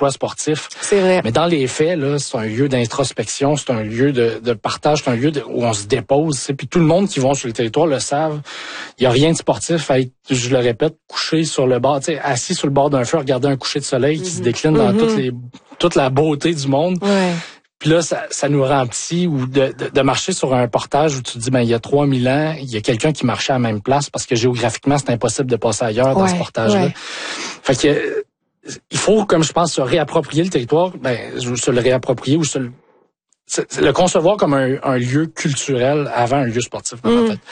exploit sportif. C'est vrai. Mais dans les faits, là, c'est un lieu d'introspection, c'est un lieu de partage, c'est un lieu où on se dépose. Puis tout le monde qui va sur le territoire le savent. Il y a rien de sportif à être, je le répète, couché sur le bord, assis sur le bord d'un feu, regarder un coucher de soleil qui se décline dans toute la beauté du monde. Ouais. Puis là, ça nous remplit ou de marcher sur un portage où tu te dis, il y a 3000 ans, il y a quelqu'un qui marchait à la même place parce que géographiquement, c'est impossible de passer ailleurs dans ce portage-là. Ouais. Fait que, il faut, comme je pense, se réapproprier le territoire, se le réapproprier ou le concevoir comme un lieu culturel avant un lieu sportif, en fait.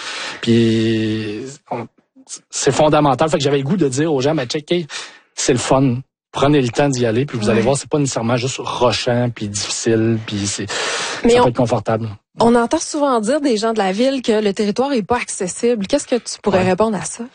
Puis, c'est fondamental. Fait que j'avais le goût de dire aux gens, checkez, c'est le fun. Prenez le temps d'y aller, puis vous allez voir, c'est pas nécessairement juste rochant, puis difficile, puis ça peut être confortable. On entend souvent dire des gens de la ville que le territoire est pas accessible. Qu'est-ce que tu pourrais répondre à ça?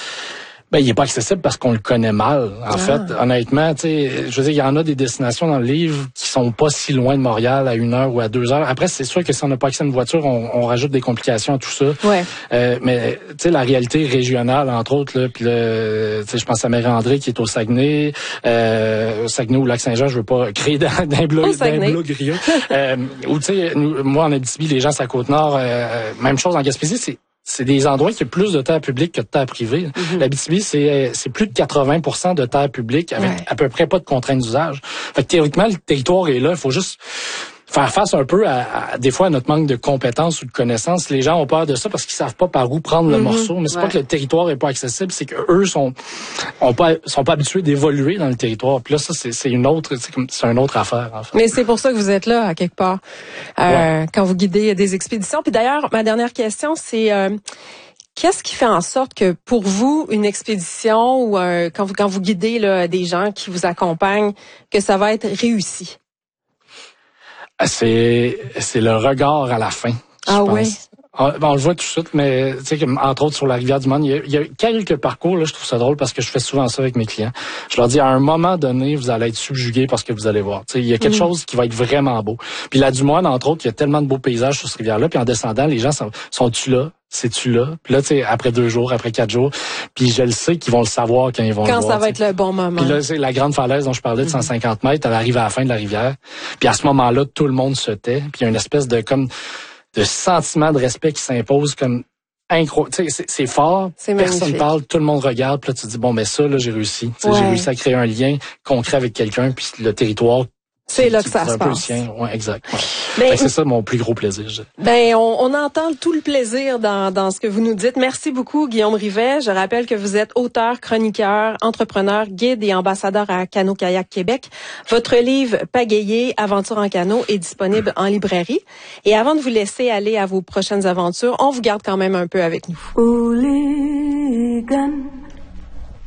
Il est pas accessible parce qu'on le connaît mal. En fait, honnêtement, je veux dire, il y en a des destinations dans le livre qui sont pas si loin de Montréal à 1 heure ou à 2 heures. Après, c'est sûr que si on n'a pas accès à une voiture, on rajoute des complications à tout ça. Ouais. Mais la réalité régionale, entre autres, là, puis je pense à Mère-André qui est au Saguenay, Saguenay ou Lac-Saint-Jean, je veux pas créer d'un blog griot. Ou moi en Abitibi, les gens c'est à Côte-Nord, même chose en Gaspésie, c'est des endroits qui ont plus de terre publique que de terre privée. L'Abitibi, c'est plus de 80% de terre publique avec à peu près pas de contraintes d'usage. Fait que théoriquement, le territoire est là. Il faut juste faire face un peu à des fois à notre manque de compétences ou de connaissances. Les gens ont peur de ça parce qu'ils savent pas par où prendre le morceau. Mais c'est pas que le territoire est pas accessible, c'est que eux sont pas habitués d'évoluer dans le territoire. Puis là, ça c'est une autre affaire. En fait. Mais c'est pour ça que vous êtes là à quelque part quand vous guidez des expéditions. Puis d'ailleurs, ma dernière question, c'est qu'est-ce qui fait en sorte que pour vous, une expédition ou quand vous guidez là, des gens qui vous accompagnent, que ça va être réussi? C'est le regard à la fin. Ah oui. On le voit tout de suite, mais tu sais, entre autres sur la rivière du Monde, il y a quelques parcours, là, je trouve ça drôle parce que je fais souvent ça avec mes clients. Je leur dis, à un moment donné, vous allez être subjugués par ce que vous allez voir. Tu sais, il y a quelque chose qui va être vraiment beau. Puis la Dumoine, entre autres, il y a tellement de beaux paysages sur cette rivière-là, puis en descendant, les gens sont-tu là? C'est-tu là? Puis là, tu sais, après 2 jours, après 4 jours, puis je le sais qu'ils vont le savoir quand ils vont le voir. Quand ça va être le bon moment. Puis là, c'est la grande falaise dont je parlais de 150 mètres, elle arrive à la fin de la rivière. Puis à ce moment-là, tout le monde se tait. Puis il y a une espèce de sentiment de respect qui s'impose comme incroyable. Tu sais, c'est fort. C'est personne magnifique. parle, tout le monde regarde. Puis là, tu te dis, bon, mais ça, là, j'ai réussi. Tu sais, j'ai réussi à créer un lien concret avec quelqu'un, puis le territoire. C'est là que ça se passe. Ouais, exact. Ouais. Ben, c'est ça mon plus gros plaisir. On entend tout le plaisir dans ce que vous nous dites. Merci beaucoup, Guillaume Rivet. Je rappelle que vous êtes auteur, chroniqueur, entrepreneur, guide et ambassadeur à Cano-Kayak Québec. Votre livre Pagayer, Aventure en canot est disponible en librairie. Et avant de vous laisser aller à vos prochaines aventures, on vous garde quand même un peu avec nous. Hooligan.